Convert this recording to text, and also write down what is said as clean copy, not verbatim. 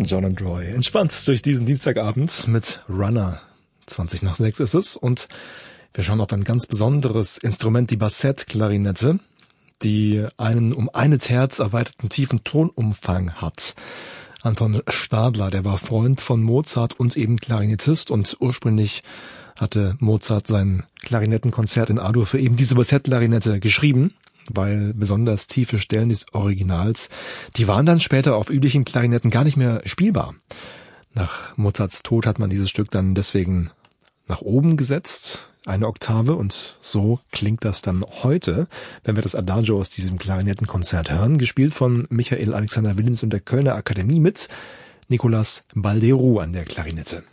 John and Roy. Entspannt durch diesen Dienstagabend mit Runner. 5:20 ist es und wir schauen auf ein ganz besonderes Instrument, die Bassett-Klarinette, die einen um 1 Hertz erweiterten tiefen Tonumfang hat. Anton Stadler, der war Freund von Mozart und eben Klarinettist und ursprünglich hatte Mozart sein Klarinettenkonzert in A-Dur für eben diese Bassett-Klarinette geschrieben, weil besonders tiefe Stellen des Originals, die waren dann später auf üblichen Klarinetten gar nicht mehr spielbar. Nach Mozarts Tod hat man dieses Stück dann deswegen nach oben gesetzt, 1 Oktave, und so klingt das dann heute, wenn wir das Adagio aus diesem Klarinettenkonzert hören, gespielt von Michael Alexander Willens und der Kölner Akademie mit Nicolas Baldeiro an der Klarinette.